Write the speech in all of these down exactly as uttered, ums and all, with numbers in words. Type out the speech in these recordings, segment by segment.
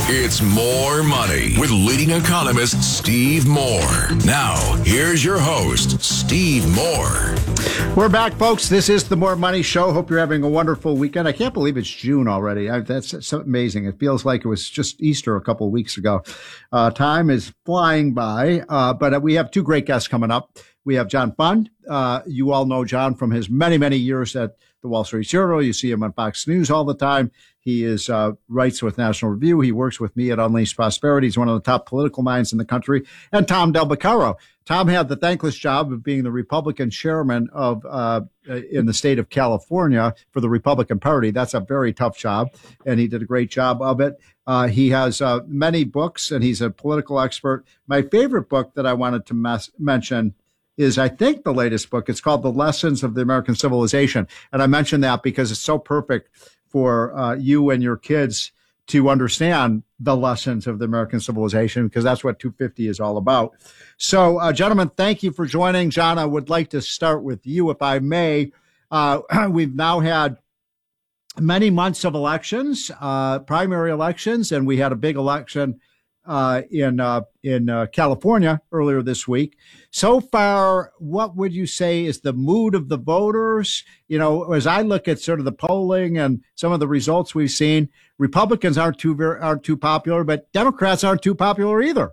It's More Money with leading economist Steve Moore. Now, here's your host, Steve Moore. We're back, folks. This is the More Money Show. Hope you're having a wonderful weekend. I can't believe it's June already. I, that's so amazing. It feels like it was just Easter a couple of weeks ago. Uh, time is flying by, uh, but we have two great guests coming up. We have John Fund. Uh, you all know John from his many, many years at the Wall Street Journal. You see him on Fox News all the time. He is uh, writes with National Review. He works with me at Unleashed Prosperity. He's one of the top political minds in the country. And Tom Del Beccaro. Tom had the thankless job of being the Republican chairman of uh, in the state of California for the Republican Party. That's a very tough job, and he did a great job of it. Uh, he has uh, many books, and he's a political expert. My favorite book that I wanted to mes- mention is, I think, the latest book. It's called The Lessons of the American Civilization. And I mention that because it's so perfect for uh, you and your kids to understand the lessons of the American civilization, because that's what two fifty is all about. So, uh, gentlemen, thank you for joining. John, I would like to start with you, if I may. Uh, we've now had many months of elections, uh, primary elections, and we had a big election uh, in uh, in uh, California earlier this week. So far, what would you say is the mood of the voters? You know, as I look at sort of the polling and some of the results we've seen, Republicans aren't too very, aren't too popular, but Democrats aren't too popular either.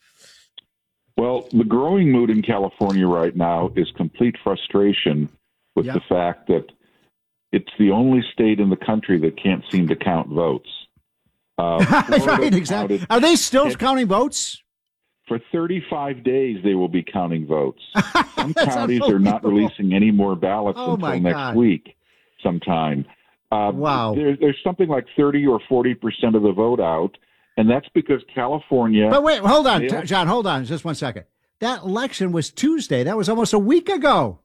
Well, the growing mood in California right now is complete frustration with Yep. the fact that it's the only state in the country that can't seem to count votes. Uh, Right, exactly. counted- Are they still counting votes? For thirty-five days, they will be counting votes. Some That's counties are not unbelievable. releasing any more ballots Oh, my until next God. week sometime. Uh, Wow. There, there's something like thirty or forty percent of the vote out, and that's because California... But wait, hold on, They- T- John, hold on just one second. That election was Tuesday. That was almost a week ago.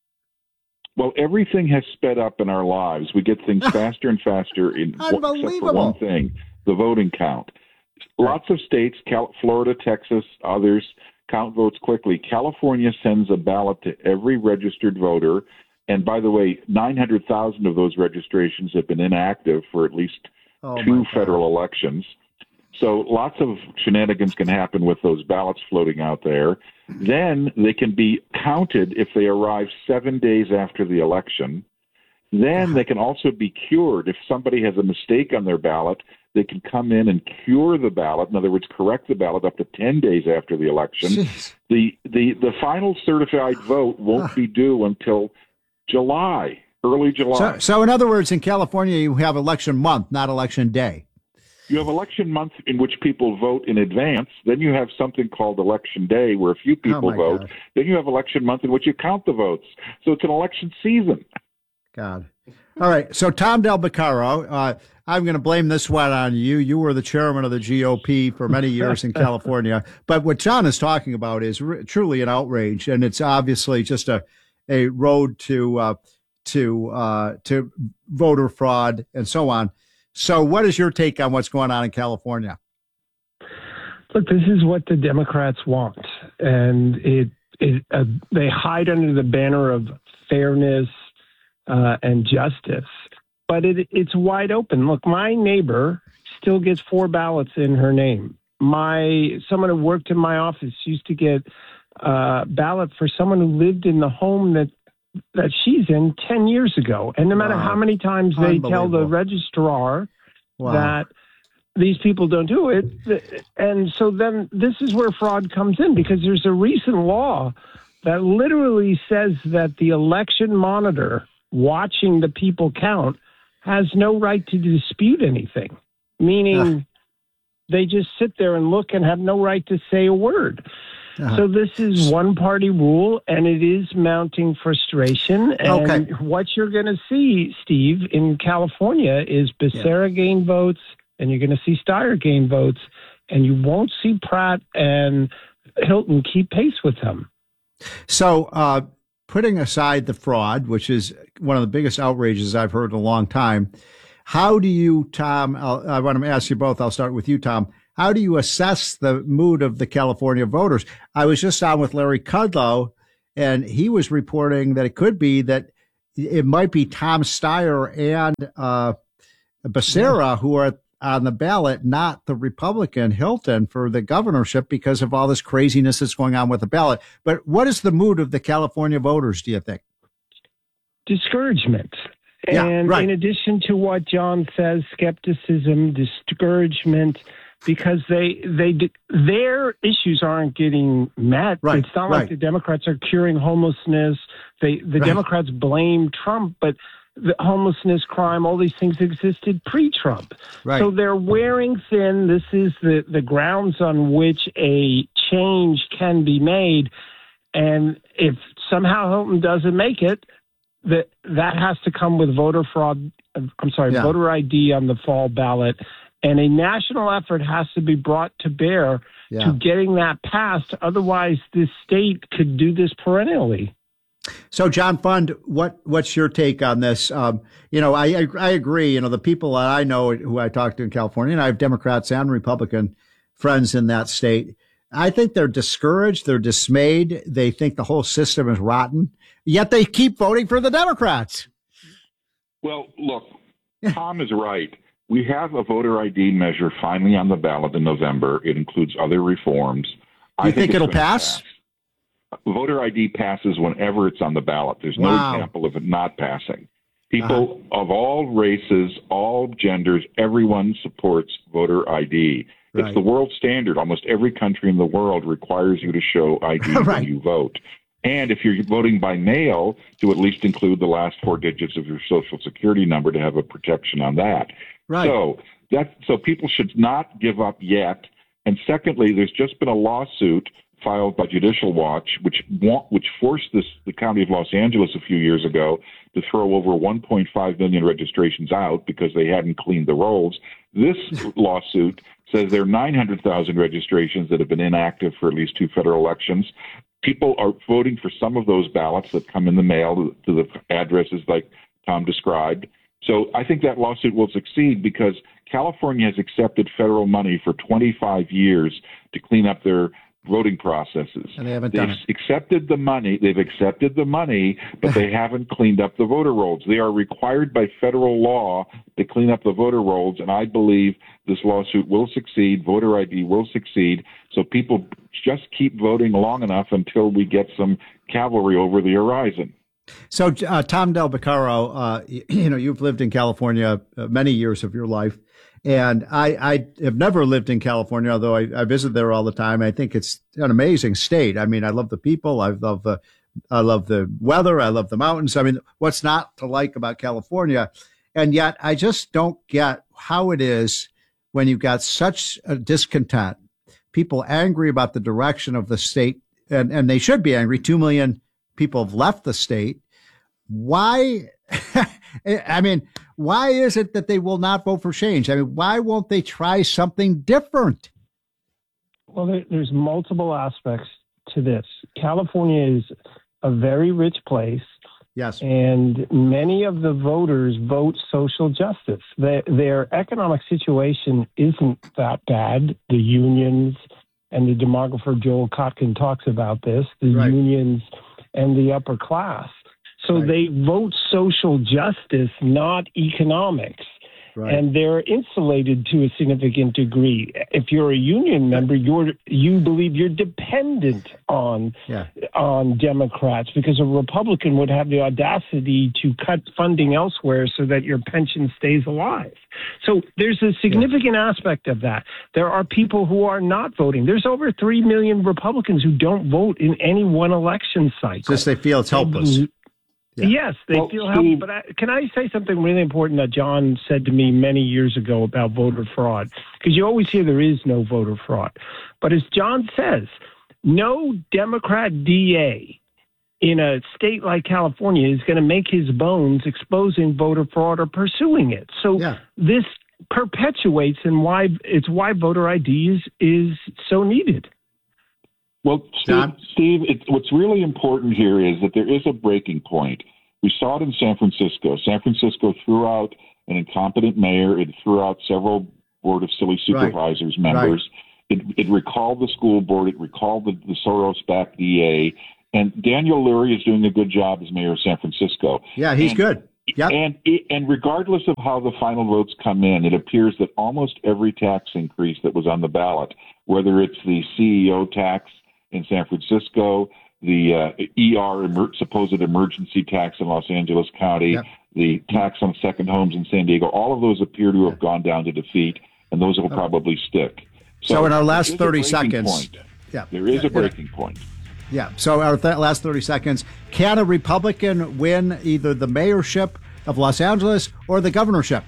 Well, everything has sped up in our lives. We get things faster and faster, in, except for Unbelievable. one thing, the voting count. Lots of states, Cal- Florida, Texas, others, count votes quickly. California sends a ballot to every registered voter. And by the way, nine hundred thousand of those registrations have been inactive for at least Oh, my two God. federal elections. So lots of shenanigans can happen with those ballots floating out there. Then they can be counted if they arrive seven days after the election. Then they can also be cured. If somebody has a mistake on their ballot, they can come in and cure the ballot. In other words, correct the ballot up to ten days after the election. Jeez. The, the, the final certified vote won't be due until July, early July. So, so in other words, in California, you have election month, not election day. You have election month in which people vote in advance. Then you have something called election day where a few people Oh, my vote. God. Then you have election month in which you count the votes. So it's an election season. God. All right. So Tom Del Beccaro, uh, I'm going to blame this one on you. You were the chairman of the G O P for many years in California. But what John is talking about is re- truly an outrage, and it's obviously just a a road to uh, to uh, to voter fraud and so on. So, what is your take on what's going on in California? Look, this is what the Democrats want, and it, it uh, they hide under the banner of fairness uh, and justice, but it, it's wide open. Look, my neighbor still gets four ballots in her name. My someone who worked in my office used to get a ballot for someone who lived in the home that that she's in ten years ago, and no matter Wow. how many times they tell the Unbelievable. registrar Wow. that these people don't do it. And so then this is where fraud comes in, because there's a recent law that literally says that the election monitor watching the people count has no right to dispute anything, meaning they just sit there and look and have no right to say a word. Uh-huh. So this is one party rule, and it is mounting frustration. And Okay. what you're going to see, Steve, in California is Becerra gain votes, and you're going to see Steyer gain votes, and you won't see Pratt and Hilton keep pace with them. So, uh, putting aside the fraud, which is one of the biggest outrages I've heard in a long time, how do you, Tom, I'll, I want to ask you both, I'll start with you, Tom. How do you assess the mood of the California voters? I was just on with Larry Kudlow, and he was reporting that it could be that it might be Tom Steyer and uh, Becerra who are on the ballot, not the Republican Hilton for the governorship because of all this craziness that's going on with the ballot. But what is the mood of the California voters, do you think? Discouragement. Yeah, and right. in addition to what John says, skepticism, discouragement, because they they their issues aren't getting met. Right, It's not right. like the Democrats are curing homelessness. They the Right. Democrats blame Trump, but the homelessness, crime, all these things existed pre-Trump. Right. So they're wearing thin. This is the, the grounds on which a change can be made. And if somehow Hilton doesn't make it, that that has to come with voter fraud. I'm sorry, Yeah. voter I D on the fall ballot. And a national effort has to be brought to bear Yeah. to getting that passed. Otherwise, this state could do this perennially. So, John Fund, what what's your take on this? Um, you know, I, I I agree. You know, the people that I know who I talk to in California, and I have Democrats and Republican friends in that state. I think they're discouraged. They're dismayed. They think the whole system is rotten. Yet they keep voting for the Democrats. Well, look, Tom is right. We have a voter I D measure finally on the ballot in November. It includes other reforms. You I think it's it'll gonna pass? Voter I D passes whenever it's on the ballot. There's no Wow. example of it not passing. People uh-huh. of all races, all genders, everyone supports voter I D. It's Right. the world standard. Almost every country in the world requires you to show I D Right. when you vote. And if you're voting by mail, to at least include the last four digits of your social security number to have a protection on that. Right. So that so people should not give up yet. And secondly, there's just been a lawsuit filed by Judicial Watch, which want, which forced this, the County of Los Angeles a few years ago to throw over one point five million registrations out because they hadn't cleaned the rolls. This lawsuit says there are nine hundred thousand registrations that have been inactive for at least two federal elections. People are voting for some of those ballots that come in the mail to the addresses like Tom described. So I think that lawsuit will succeed because California has accepted federal money for twenty-five years to clean up their voting processes. And they haven't They've done it. accepted the money. They've accepted the money, but they haven't cleaned up the voter rolls. They are required by federal law to clean up the voter rolls, and I believe this lawsuit will succeed. Voter I D will succeed. So people just keep voting long enough until we get some cavalry over the horizon. So, uh, Tom Del Beccaro, uh, you know, you've lived in California uh, many years of your life. And I, I have never lived in California, although I, I visit there all the time. I think it's an amazing state. I mean, I love the people. I love the, I love the weather. I love the mountains. I mean, what's not to like about California? And yet I just don't get how it is when you've got such a discontent, people angry about the direction of the state, and, and they should be angry. Two million people have left the state. Why? I mean, why is it that they will not vote for change? I mean, why won't they try something different? Well, there, there's multiple aspects to this. California is a very rich place. Yes. And many of the voters vote social justice. Their, their economic situation isn't that bad. The unions, and the demographer Joel Kotkin talks about this, the Right. unions and the upper class. So Right. they vote social justice, not economics. Right. And they're insulated to a significant degree. If you're a union member, you're you believe you're dependent on Yeah. on Democrats, because a Republican would have the audacity to cut funding elsewhere so that your pension stays alive. So there's a significant yeah. aspect of that. There are people who are not voting. There's over three million Republicans who don't vote in any one election cycle. Just they feel it's helpless. Yeah. Yes, they well, feel Steve, helpless. But I, can I say something really important that John said to me many years ago about voter fraud? Because you always hear there is no voter fraud. But as John says, no Democrat D A in a state like California is going to make his bones exposing voter fraud or pursuing it. So yeah. this perpetuates, and why it's why voter I D is, is so needed. Well, Steve, Steve it, what's really important here is that there is a breaking point. We saw it in San Francisco. San Francisco threw out an incompetent mayor. It threw out several Board of Silly Supervisors right. members. Right. It, it recalled the school board. It recalled the, the Soros-backed D A. And Daniel Lurie is doing a good job as mayor of San Francisco. Yeah, he's and good. Yep. And and regardless of how the final votes come in, it appears that almost every tax increase that was on the ballot, whether it's the C E O tax in San Francisco, the uh, E R emer- supposed emergency tax in Los Angeles County, yep. the tax on second homes in San Diego, all of those appear to have gone down to defeat, and those will probably stick. So, so in our last thirty seconds, point. yeah, there is yeah, a breaking yeah. point. Yeah. So our th- last thirty seconds, can a Republican win either the mayorship of Los Angeles or the governorship?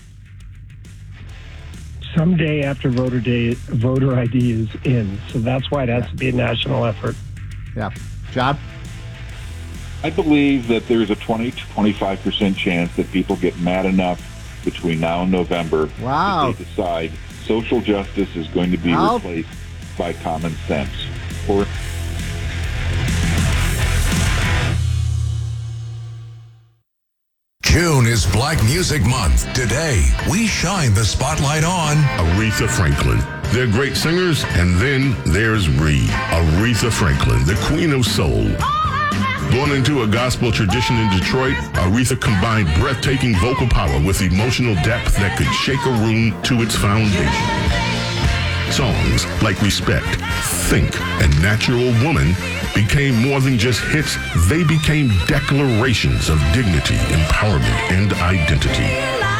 Someday after voter day, voter I D is in. So that's why it has yeah. to be a national effort. Yeah. John? I believe that there's a twenty to twenty-five percent chance that people get mad enough between now and November wow. that they decide social justice is going to be I'll... replaced by common sense. Or June is Black Music Month. Today, we shine the spotlight on Aretha Franklin. They're great singers, and then there's Ree. Aretha Franklin, the queen of soul. Born into a gospel tradition in Detroit, Aretha combined breathtaking vocal power with emotional depth that could shake a room to its foundation. Songs like Respect, Think, and Natural Woman became more than just hits. They became declarations of dignity, empowerment, and identity.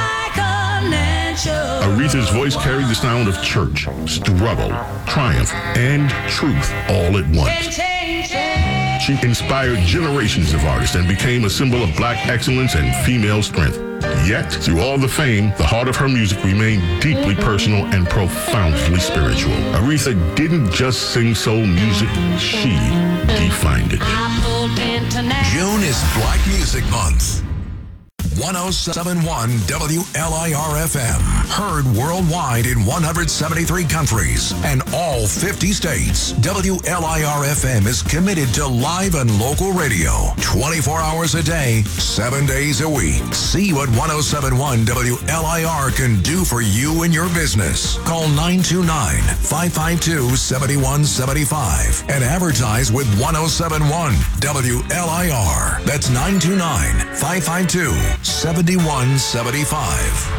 Aretha's voice carried the sound of church, struggle, triumph, and truth all at once. She inspired generations of artists and became a symbol of black excellence and female strength. Yet, through all the fame, the heart of her music remained deeply personal and profoundly spiritual. Aretha didn't just sing soul music, she defined it. June is Black Music Month. one oh seven point one W L I R F M. Heard worldwide in one hundred seventy-three countries and all fifty states. W L I R F M is committed to live and local radio twenty-four hours a day, seven days a week. See what one oh seven point one W L I R can do for you and your business. Call nine two nine, five five two, seven one seven five and advertise with one oh seven point one W L I R. That's nine two nine, five five two, seventy-one seventy-five.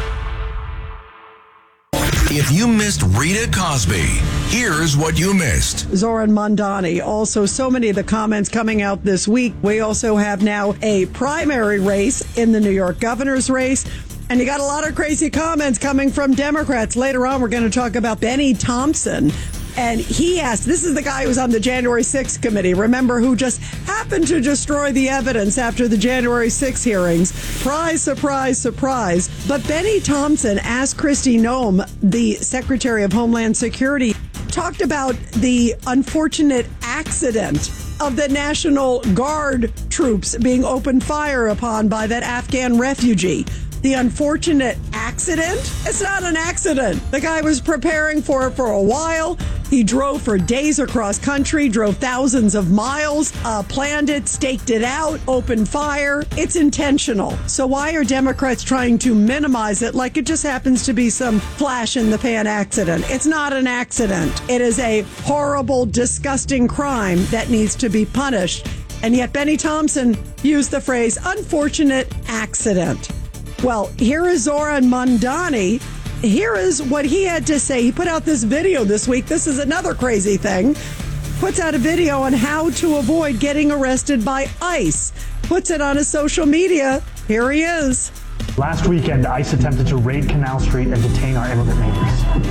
If you missed Rita Cosby, here's what you missed. Zoran Mondani. Also, so many of the comments coming out this week. We also have now a primary race in the New York governor's race. And you got a lot of crazy comments coming from Democrats. Later on, we're going to talk about Benny Thompson. And he asked, this is the guy who was on the January sixth committee, remember, who just happened to destroy the evidence after the January sixth hearings. Surprise, surprise, surprise. But Benny Thompson asked Kristi Noem, the Secretary of Homeland Security, talked about the unfortunate accident of the National Guard troops being opened fire upon by that Afghan refugee. The unfortunate accident? It's not an accident. The guy was preparing for it for a while. He drove for days across country, drove thousands of miles, uh, planned it, staked it out, opened fire. It's intentional. So why are Democrats trying to minimize it like it just happens to be some flash in the pan accident? It's not an accident. It is a horrible, disgusting crime that needs to be punished. And yet Benny Thompson used the phrase unfortunate accident. Well, here is Zoran Mondani. Here is what he had to say. He put out this video this week. This is another crazy thing. Puts out a video on how to avoid getting arrested by ICE. Puts it on his social media. Here he is. Last weekend, ICE attempted to raid Canal Street and detain our immigrant neighbors.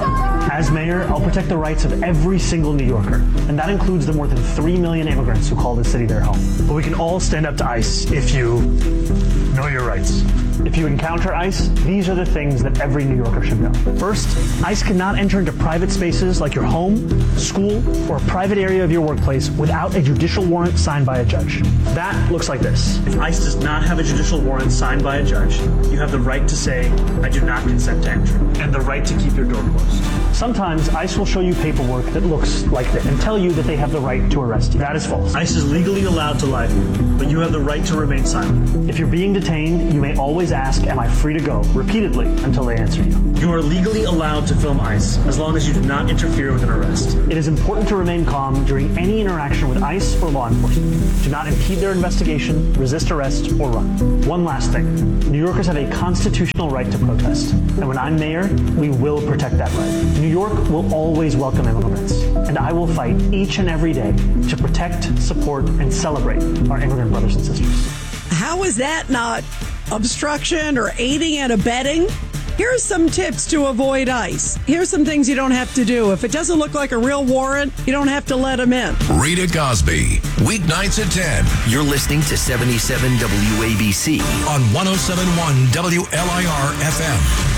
As mayor, I'll protect the rights of every single New Yorker, and that includes the more than three million immigrants who call this city their home. But we can all stand up to ICE if you know your rights. If you encounter ICE, these are the things that every New Yorker should know. First, ICE cannot enter into private spaces like your home, school, or a private area of your workplace without a judicial warrant signed by a judge. That looks like this. If ICE does not have a judicial warrant signed by a judge, you have the right to say, I do not consent to entry, and the right to keep your door closed. Sometimes ICE will show you paperwork that looks like this and tell you that they have the right to arrest you. That is false. ICE is legally allowed to lie to you, but you have the right to remain silent. If you're being detained, you may always always ask, am I free to go, repeatedly until they answer you. You are legally allowed to film ICE as long as you do not interfere with an arrest. It is important to remain calm during any interaction with ICE or law enforcement. Do not impede their investigation, resist arrest, or run. One last thing. New Yorkers have a constitutional right to protest. And when I'm mayor, we will protect that right. New York will always welcome immigrants. And I will fight each and every day to protect, support, and celebrate our immigrant brothers and sisters. How is that not obstruction or aiding and abetting? Here's some tips to avoid ICE. Here's some things you don't have to do. If it doesn't look like a real warrant, you don't have to let them in. Rita Cosby, weeknights at ten. You're listening to seventy-seven W A B C on one oh seven point one W L I R F M.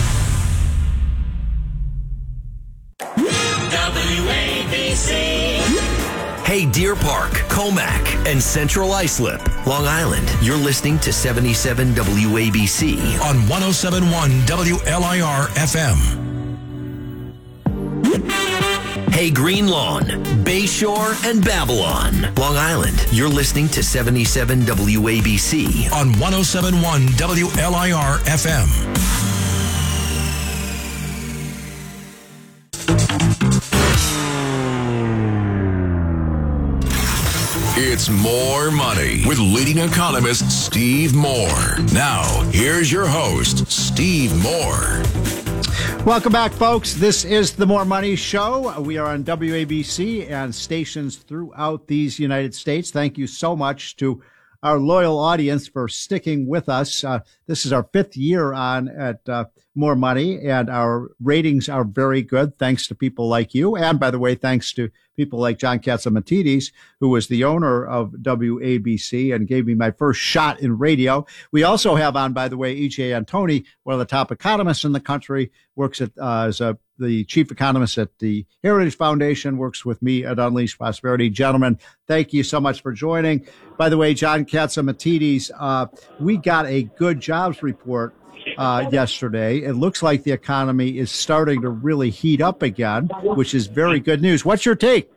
W A B C. Hey, Deer Park, Comac, and Central Islip, Long Island. You're listening to seventy-seven W A B C on one oh seven point one W L I R F M. Hey, Green Lawn, Bayshore, and Babylon, Long Island. You're listening to seventy-seven W A B C on one oh seven point one W L I R F M. It's More Money with leading economist Steve Moore. Now, here's your host, Steve Moore. Welcome back, folks. This is the More Money Show. We are on W A B C and stations throughout these United States. Thank you so much to our loyal audience for sticking with us. Uh, this is our fifth year on at uh, More Money, and our ratings are very good, thanks to people like you. And, by the way, thanks to people like John Catsimatidis, who was the owner of W A B C and gave me my first shot in radio. We also have on, by the way, E J Antoni, one of the top economists in the country, works at uh, as a the chief economist at the Heritage Foundation, works with me at Unleash Prosperity. Gentlemen, thank you so much for joining. By the way, John Catsimatidis, uh, we got a good jobs report uh, yesterday. It looks like the economy is starting to really heat up again, which is very good news. What's your take?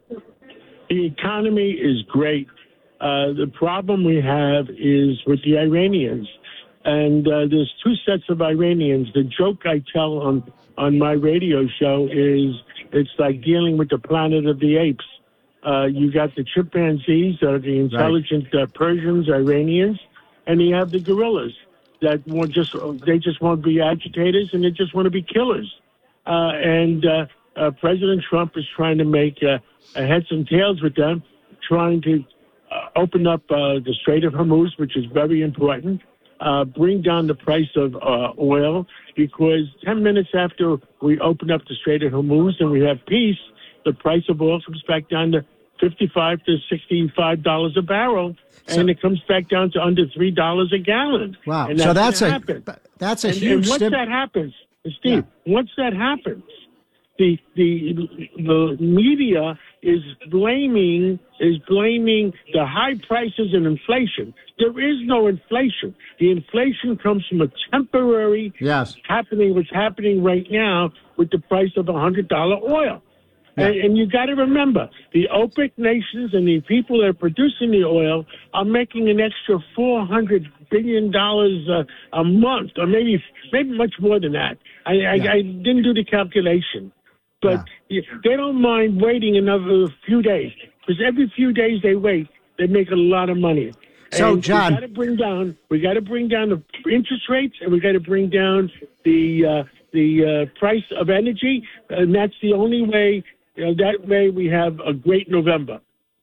The economy is great. Uh, the problem we have is with the Iranians. And uh, there's two sets of Iranians. The joke I tell on, on my radio show is it's like dealing with the planet of the apes. Uh, you got the chimpanzees, that are the intelligent right. uh, Persians, Iranians, and you have the gorillas that want just they just want to be agitators and they just want to be killers. Uh, and uh, uh, President Trump is trying to make uh, a heads and tails with them, trying to uh, open up uh, the Strait of Hormuz, which is very important. Uh, bring down the price of uh, oil, because ten minutes after we open up the Strait of Hormuz and we have peace, the price of oil comes back down to fifty-five to sixty-five dollars a barrel, so, and it comes back down to under three dollars a gallon. Wow! And that's so that's a happen. that's a and, huge. And once stip- that happens, Steve, yeah. once that happens, the the the media is blaming is blaming the high prices and inflation. There is no inflation. The inflation comes from a temporary yes. happening, what's happening right now with the price of one hundred dollars oil. Yeah. And, and you got to remember, the OPEC nations and the people that are producing the oil are making an extra four hundred billion dollars uh, a month, or maybe maybe much more than that. I, yeah. I, I didn't do the calculation. But yeah. they don't mind waiting another few days, because every few days they wait, they make a lot of money. So, and John, we got to bring down we got to bring down the interest rates, and we got to bring down the uh, the uh, price of energy, and that's the only way. You know, that way, we have a great November.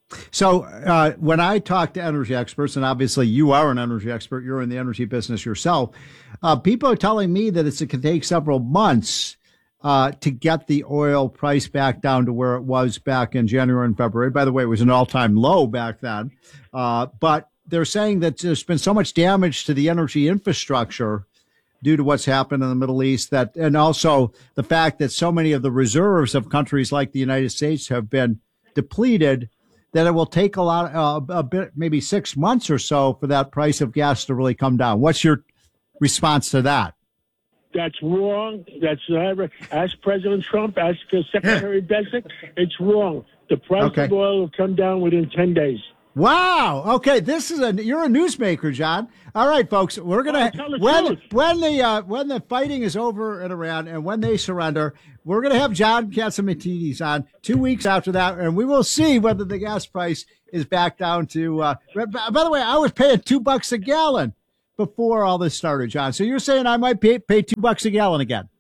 So uh, when I talk to energy experts, and obviously you are an energy expert, you're in the energy business yourself, uh, people are telling me that it's, it can take several months Uh, to get the oil price back down to where it was back in January and February. By the way, it was an all-time low back then. Uh, but they're saying that there's been so much damage to the energy infrastructure due to what's happened in the Middle East, that, and also the fact that so many of the reserves of countries like the United States have been depleted, that it will take a lot, uh, a bit, maybe six months or so for that price of gas to really come down. What's your response to that? That's wrong. That's uh, ask President Trump, ask uh, Secretary Bessent. It's wrong. The price okay. of oil will come down within ten days. Wow. Okay, this is a you're a newsmaker, John. All right, folks, we're gonna oh, when truth. when the uh, when the fighting is over in Iran and when they surrender, we're gonna have John Catsimatidis on two weeks after that, and we will see whether the gas price is back down to. Uh, by the way, I was paying two bucks a gallon before all this started, John. So you're saying I might pay pay two bucks a gallon again?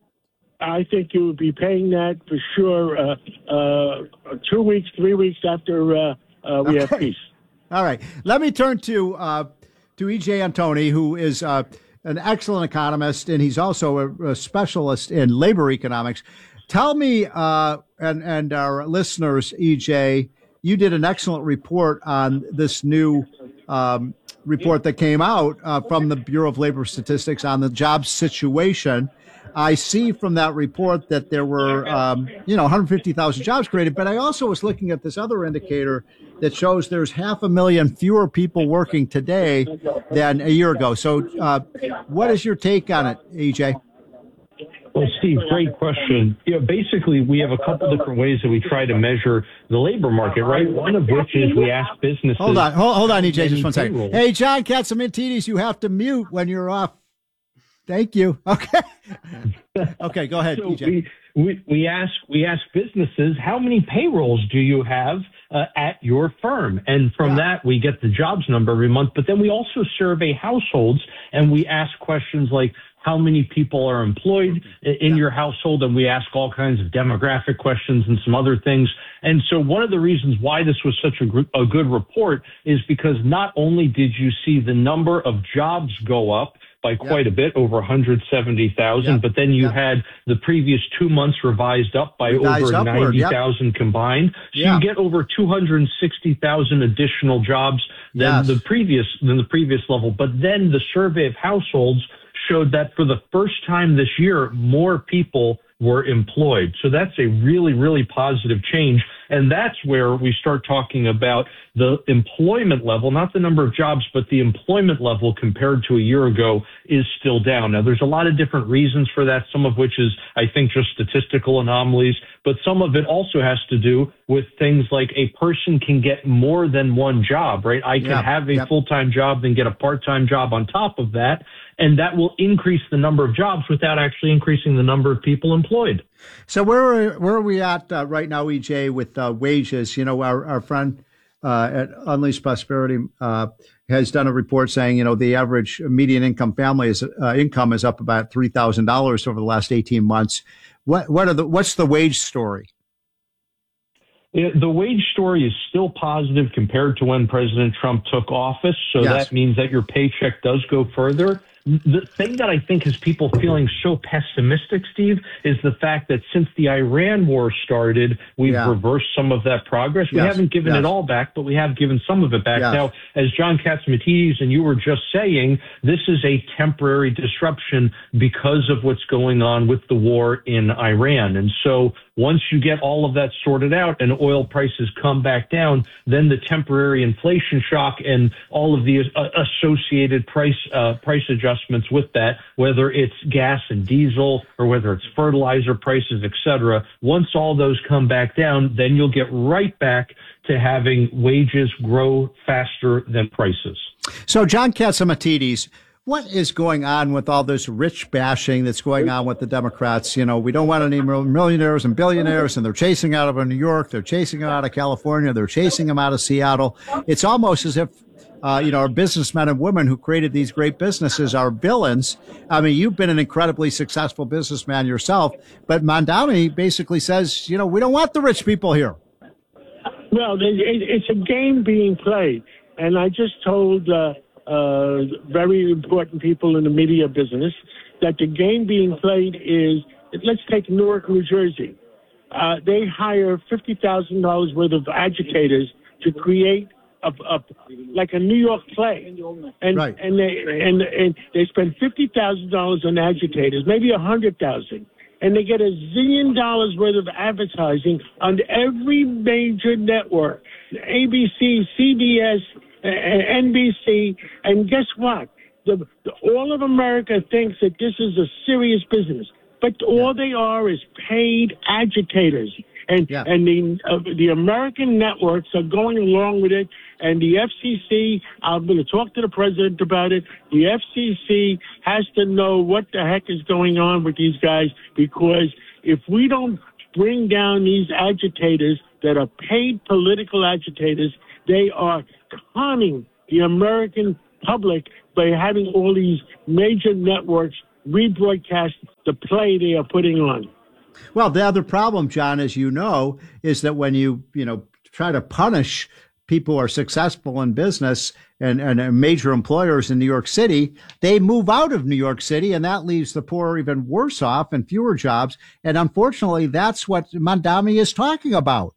I think you would be paying that for sure. Uh, uh, two weeks, three weeks after uh, uh, we okay. have peace. All right. Let me turn to uh, to E J Antoni, who is uh, an excellent economist, and he's also a, a specialist in labor economics. Tell me, uh, and and our listeners, E J, you did an excellent report on this new um, report that came out uh, from the Bureau of Labor Statistics on the job situation. I see from that report that there were, um, you know, one hundred fifty thousand jobs created, but I also was looking at this other indicator that shows there's half a million fewer people working today than a year ago. So uh, what is your take on it, E J? Well, Steve, great question. You know, basically, we have a couple different ways that we try to measure the labor market, right? One of which is we ask businesses. Hold on, hold, hold on, E J, just one payroll. second. Hey, John Catsimatidis, you have to mute when you're off. Thank you. Okay. Okay, go ahead, so E J. We, we, we ask we ask businesses, how many payrolls do you have uh, at your firm? And from yeah. that, we get the jobs number every month. But then we also survey households, and we ask questions like, how many people are employed in yeah. your household? And we ask all kinds of demographic questions and some other things. And so one of the reasons why this was such a, gr- a good report is because not only did you see the number of jobs go up by quite yep. a bit, over one hundred seventy thousand, yep. but then you yep. had the previous two months revised up by revised over ninety thousand yep. combined. So yeah. you get over two hundred sixty thousand additional jobs than yes. the previous than the previous level. But then the survey of households showed that for the first time this year, more people were employed. So that's a really, really positive change. And that's where we start talking about the employment level, not the number of jobs, but the employment level compared to a year ago is still down. Now, there's a lot of different reasons for that, some of which is, I think, just statistical anomalies, but some of it also has to do with things like a person can get more than one job, right? I can yeah, have a yep. full-time job, then get a part-time job on top of that, and that will increase the number of jobs without actually increasing the number of people employed. So where are, where are we at uh, right now, E J, with uh, wages? You know, our, our friend uh, at Unleashed Prosperity uh, has done a report saying, you know, the average median income family is uh, income is up about three thousand dollars over the last eighteen months. What what are the what's the wage story? Yeah, the wage story is still positive compared to when President Trump took office. So yes. that means that your paycheck does go further. The thing that I think has people feeling so pessimistic, Steve, is the fact that since the Iran war started, we've yeah. reversed some of that progress. We yes. haven't given yes. it all back, but we have given some of it back. Yes. Now, as John Catsimatidis and you were just saying, this is a temporary disruption because of what's going on with the war in Iran. And so once you get all of that sorted out and oil prices come back down, then the temporary inflation shock and all of the uh, associated price uh, price adjustments with that, whether it's gas and diesel or whether it's fertilizer prices, et cetera, once all those come back down, then you'll get right back to having wages grow faster than prices. So, John Catsimatidis, what is going on with all this rich bashing that's going on with the Democrats? You know, we don't want any millionaires and billionaires, and they're chasing out of New York. They're chasing them out of California. They're chasing them out of Seattle. It's almost as if, uh, you know, our businessmen and women who created these great businesses are villains. I mean, you've been an incredibly successful businessman yourself, but Mamdani basically says, you know, we don't want the rich people here. Well, it's a game being played. And I just told uh, uh, very important people in the media business that the game being played is, let's take Newark, New Jersey. Uh, they hire fifty thousand dollars worth of agitators to create a, a like a New York play. And, right. and, they, and, and they spend fifty thousand dollars on agitators, maybe one hundred thousand dollars. And they get a zillion dollars worth of advertising on every major network, A B C, C B S, N B C, and guess what? The, the, all of America thinks that this is a serious business, but all yeah. they are is paid agitators. And, yeah. and the, uh, the American networks are going along with it. And the F C C, I'm going to talk to the president about it. The F C C has to know what the heck is going on with these guys, because if we don't bring down these agitators that are paid political agitators, they are conning the American public by having all these major networks rebroadcast the play they are putting on. Well, the other problem, John, as you know, is that when you, you know, try to punish people who are successful in business and, and major employers in New York City, they move out of New York City, and that leaves the poor even worse off and fewer jobs. And unfortunately, that's what Mamdani is talking about.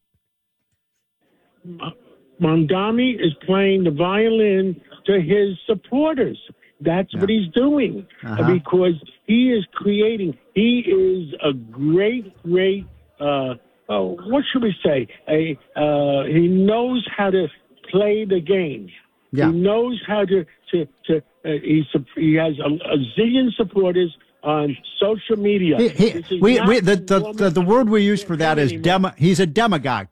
Mamdani is playing the violin to his supporters. That's yeah. what he's doing, uh-huh. because he is creating, he is a great, great, uh, oh, what should we say? A, uh, he knows how to play the game. Yeah. He knows how to, to, to uh, he, he has a, a zillion supporters on social media. He, he, we, we, the, the, the, the word we use for that is demo, he's a demagogue.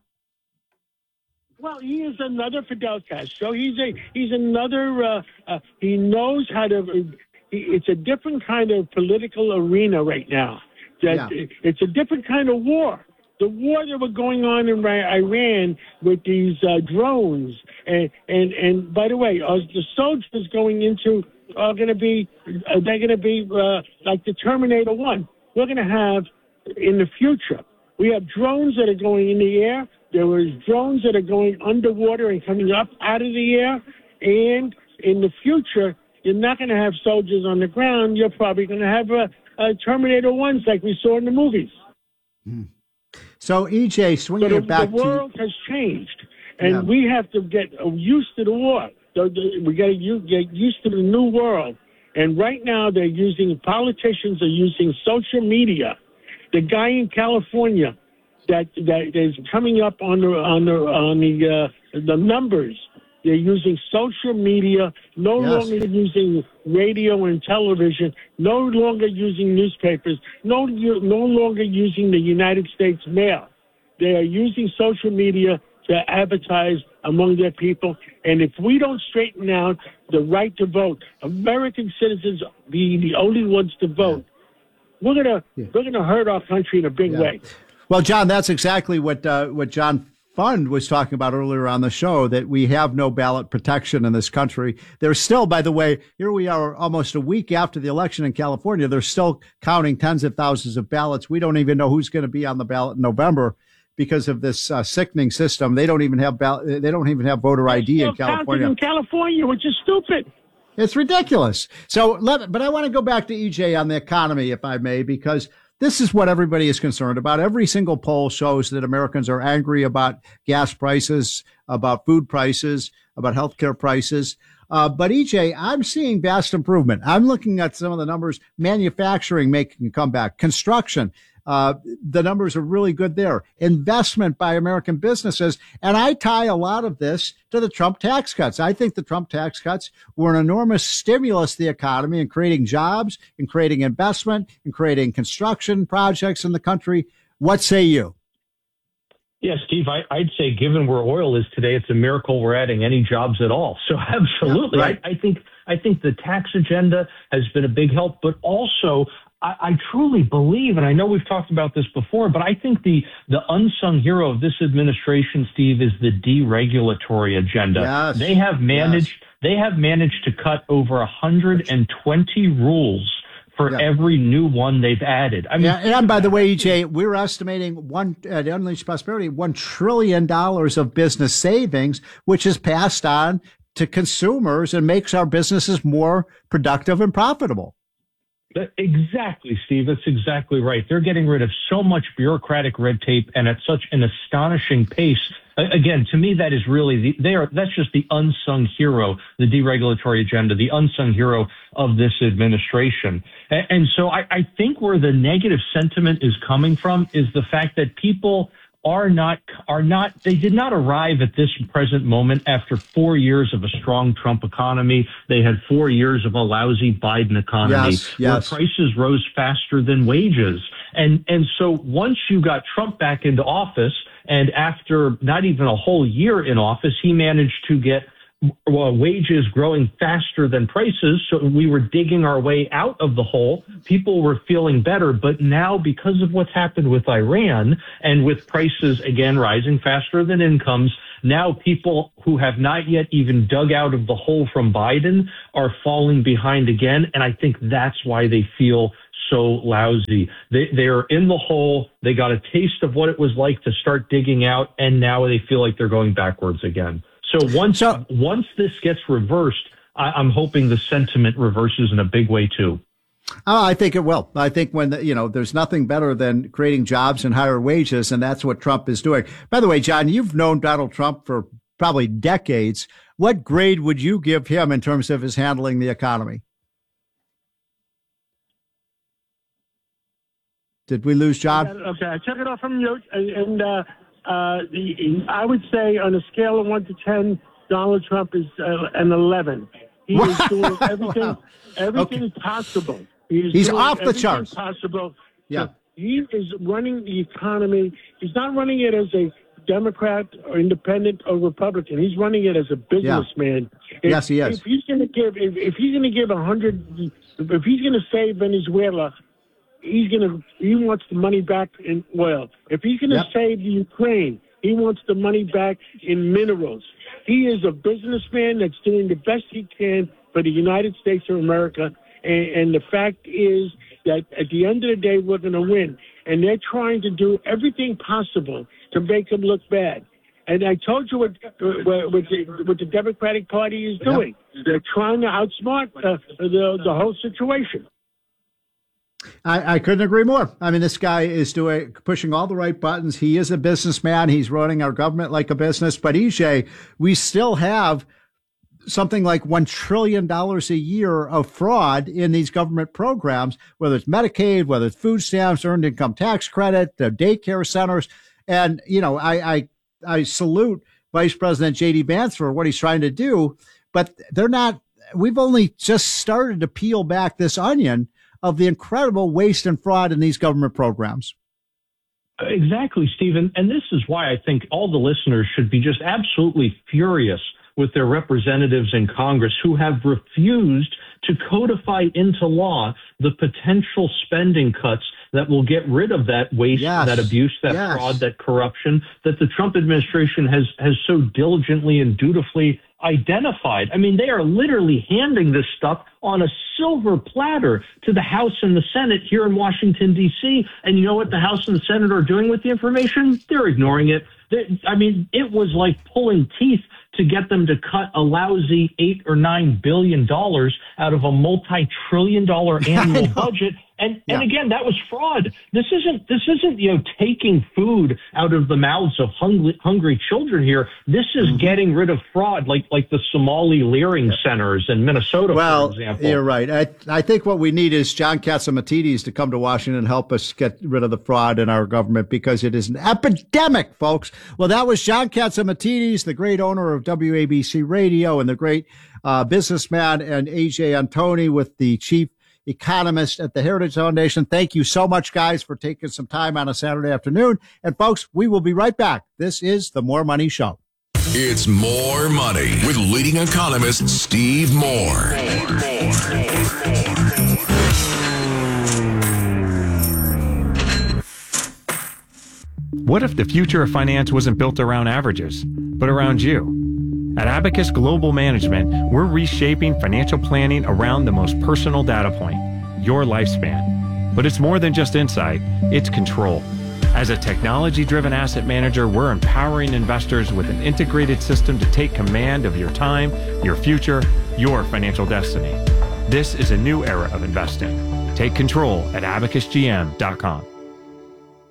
Well, he is another Fidel Castro. He's a he's another. Uh, uh, he knows how to. He, it's a different kind of political arena right now. That yeah. It's a different kind of war. The war that was going on in Iran with these uh, drones, and and and by the way, are the soldiers going into are going to be uh, they're going to be uh, like the Terminator One. We're going to have in the future. We have drones that are going in the air. There was drones that are going underwater and coming up out of the air. And in the future, you're not going to have soldiers on the ground. You're probably going to have a, a Terminator ones like we saw in the movies. Hmm. So, E J, swinging so the, it back the world to... has changed, and yeah. we have to get used to the war. So the, we got to get used to the new world. And right now, they're using, politicians are using social media. The guy in California that that is coming up on the on the on the uh, the numbers. They're using social media, no yes. longer using radio and television, no longer using newspapers, no no longer using the United States mail. They are using social media to advertise among their people. And if we don't straighten out the right to vote, American citizens being the only ones to vote, we're gonna yeah. we're gonna hurt our country in a big yeah. way. Well, John, that's exactly what uh, what John Fund was talking about earlier on the show, that we have no ballot protection in this country. There's still, by the way, here we are almost a week after the election in California. They're still counting tens of thousands of ballots. We don't even know who's going to be on the ballot in November because of this uh, sickening system. They don't even have ballot. They don't even have voter I D in California. In California, which is stupid. It's ridiculous. So, let, but I want to go back to E J on the economy, if I may, because this is what everybody is concerned about. Every single poll shows that Americans are angry about gas prices, about food prices, about healthcare prices. Uh, but E J, I'm seeing vast improvement. I'm looking at some of the numbers, manufacturing making a comeback, construction. Uh, the numbers are really good there. Investment by American businesses. And I tie a lot of this to the Trump tax cuts. I think the Trump tax cuts were an enormous stimulus to the economy and creating jobs and creating investment and creating construction projects in the country. What say you? Yeah, Steve, I, I'd say given where oil is today, it's a miracle we're adding any jobs at all. So absolutely. Yeah, right. I, I think I think the tax agenda has been a big help, but also I, I truly believe, and I know we've talked about this before, but I think the, the unsung hero of this administration, Steve, is the deregulatory agenda. Yes. They have managed yes. they have managed to cut over one hundred twenty rules for yeah. every new one they've added. I mean, yeah, and by the way, E J, we're estimating one at Unleashed Prosperity one trillion dollars of business savings, which is passed on to consumers and makes our businesses more productive and profitable. Exactly, Steve. That's exactly right. They're getting rid of so much bureaucratic red tape and at such an astonishing pace. Again, to me, that is really the, they are, that's just the unsung hero, the deregulatory agenda, the unsung hero of this administration. And, and so I, I think where the negative sentiment is coming from is the fact that people are not are not they did not arrive at this present moment after four years of a strong Trump economy. They had four years of a lousy Biden economy yes, yes. where prices rose faster than wages. And and so once you got Trump back into office, and after not even a whole year in office, he managed to get Well, wages growing faster than prices. So we were digging our way out of the hole. People were feeling better. But now, because of what's happened with Iran and with prices, again, rising faster than incomes, now people who have not yet even dug out of the hole from Biden are falling behind again. And I think that's why they feel so lousy. They, they're in the hole. They got a taste of what it was like to start digging out. And now they feel like they're going backwards again. So once so, once this gets reversed, I, I'm hoping the sentiment reverses in a big way too. Oh, I think it will. I think when the, you know, there's nothing better than creating jobs and higher wages, and that's what Trump is doing. By the way, John, you've known Donald Trump for probably decades. What grade would you give him in terms of his handling the economy? Did we lose John? Okay, I took it off from you, and. Uh, Uh, the, I would say on a scale of one to ten, Donald Trump is uh, an eleven. He is doing everything, everything okay. possible. He is He's doing off the charts. Possible. Yeah. So he is running the economy. He's not running it as a Democrat or independent or Republican. He's running it as a businessman. Yeah. If, yes, he is. If he's going to give, if, if he's going to give a hundred, if he's going to save Venezuela. He's going to, he wants the money back in oil. If he's going to yep. save the Ukraine, he wants the money back in minerals. He is a businessman that's doing the best he can for the United States of America. And, and the fact is that at the end of the day, we're going to win. And they're trying to do everything possible to make him look bad. And I told you what, what, what, the, what the Democratic Party is doing. Yep. They're trying to outsmart uh, the, the whole situation. I, I couldn't agree more. I mean, this guy is doing, pushing all the right buttons. He is a businessman. He's running our government like a business. But E J, we still have something like one trillion dollars a year of fraud in these government programs, whether it's Medicaid, whether it's food stamps, earned income tax credit, the daycare centers. And, you know, I, I, I salute Vice President J D Vance for what he's trying to do, but they're not, we've only just started to peel back this onion of the incredible waste and fraud in these government programs. Exactly, Stephen. And this is why I think all the listeners should be just absolutely furious with their representatives in Congress who have refused to codify into law the potential spending cuts that will get rid of that waste, yes. that abuse, that yes. fraud, that corruption that the Trump administration has, has so diligently and dutifully identified. I mean, they are literally handing this stuff on a silver platter to the House and the Senate here in Washington, D C. And you know what the House and the Senate are doing with the information? They're ignoring it. They, I mean, it was like pulling teeth to get them to cut a lousy eight or nine billion dollars out of a multi-trillion dollar annual budget. And yeah. and again, that was fraud. This isn't this isn't you know taking food out of the mouths of hungry hungry children here. This is mm-hmm. getting rid of fraud, like like the Somali Leering centers in Minnesota, well, for example. You're right. I I think what we need is John Catsimatidis to come to Washington and help us get rid of the fraud in our government because it is an epidemic, folks. Well, that was John Catsimatidis, the great owner of W A B C Radio and the great uh, businessman, and A J Antoni with the chief economist at the Heritage Foundation. Thank you so much, guys, for taking some time on a Saturday afternoon. And folks, we will be right back. This is the More Money Show. It's More Money with leading economist Steve Moore. What if the future of finance wasn't built around averages, but around you? At Abacus Global Management, we're reshaping financial planning around the most personal data point, your lifespan. But it's more than just insight, it's control. As a technology-driven asset manager, we're empowering investors with an integrated system to take command of your time, your future, your financial destiny. This is a new era of investing. Take control at abacus g m dot com.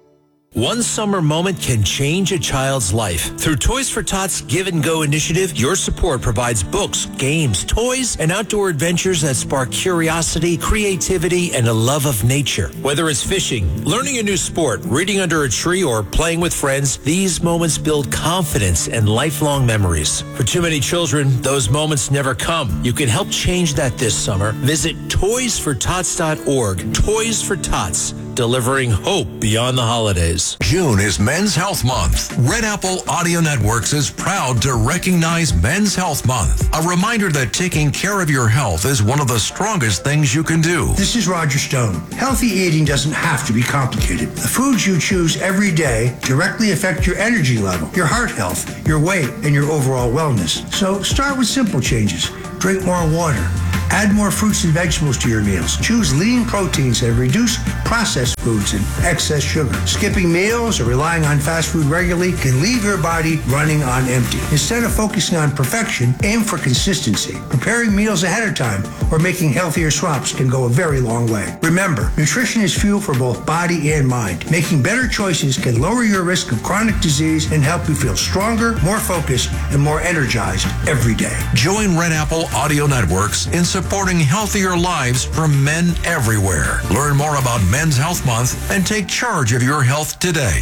One summer moment can change a child's life. Through Toys for Tots Give and Go initiative, your support provides books, games, toys, and outdoor adventures that spark curiosity, creativity, and a love of nature. Whether it's fishing, learning a new sport, reading under a tree, or playing with friends, these moments build confidence and lifelong memories. For too many children, those moments never come. You can help change that this summer. Visit toys for tots dot org. Toys for Tots, delivering hope beyond the holidays. June is Men's Health Month. Red Apple Audio Networks is proud to recognize Men's Health Month. A reminder that taking care of your health is one of the strongest things you can do. This is Roger Stone. Healthy eating doesn't have to be complicated. The foods you choose every day directly affect your energy level, your heart health, your weight, and your overall wellness. So start with simple changes. Drink more water. Add more fruits and vegetables to your meals. Choose lean proteins and reduce processed foods and excess sugar. Skipping meals or relying on fast food regularly can leave your body running on empty. Instead of focusing on perfection, aim for consistency. Preparing meals ahead of time or making healthier swaps can go a very long way. Remember, nutrition is fuel for both body and mind. Making better choices can lower your risk of chronic disease and help you feel stronger, more focused, and more energized every day. Join Red Apple Audio Networks in supporting healthier lives for men everywhere. Learn more about Men's Health Month and take charge of your health today.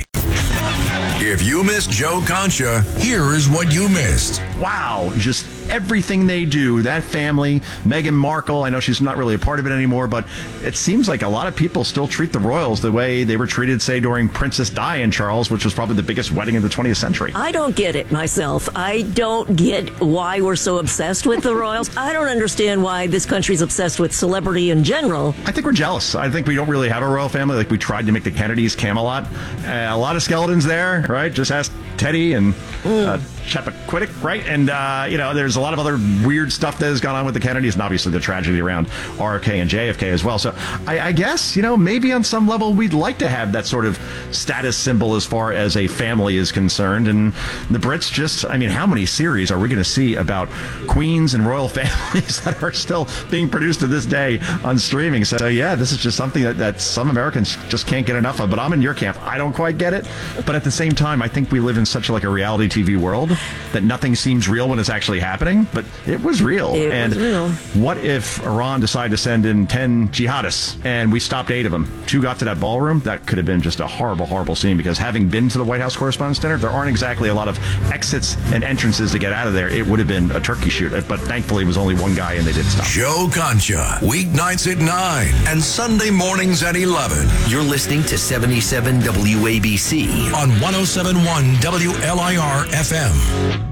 If you missed Joe Concha, here is what you missed. Wow, just everything they do, that family, Meghan Markle, I know she's not really a part of it anymore, but it seems like a lot of people still treat the royals the way they were treated, say, during Princess Di and Charles, which was probably the biggest wedding of the twentieth century. I don't get it myself. I don't get why we're so obsessed with the royals. I don't understand why this country's obsessed with celebrity in general. I think we're jealous. I think we don't really have a royal family like we tried to make the Kennedys Camelot. Uh, a lot of skeletons there, right? Just ask Teddy and uh, Chappaquiddick, right? And, uh, you know, there's a lot of other weird stuff that has gone on with the Kennedys, and obviously the tragedy around R F K and J F K as well. So I, I guess, you know, maybe on some level we'd like to have that sort of status symbol as far as a family is concerned. And the Brits just, I mean, how many series are we going to see about queens and royal families that are still being produced to this day on streaming? So, so yeah, this is just something that, that some Americans just can't get enough of. But I'm in your camp. I don't quite get it. But at the same time, I think we live in such like a reality T V world that nothing seems real when it's actually happening. But it was real. It and was real. What if Iran decided to send in ten jihadists and we stopped eight of them? Two got to that ballroom. That could have been just a horrible, horrible scene, because having been to the White House Correspondents' Dinner, there aren't exactly a lot of exits and entrances to get out of there. It would have been a turkey shoot. But thankfully, it was only one guy and they did stop. Joe Concha, weeknights at nine and Sunday mornings at eleven. You're listening to seventy-seven W A B C on one oh seven point one W L I R F M.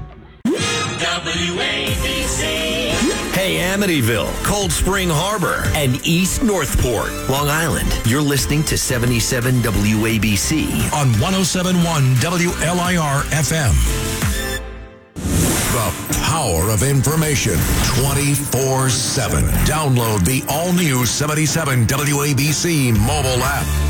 W A B C. Hey, Amityville, Cold Spring Harbor, and East Northport, Long Island. You're listening to seventy-seven W A B C on one oh seven point one W L I R F M. The power of information twenty-four seven. Download the all-new seventy-seven W A B C mobile app.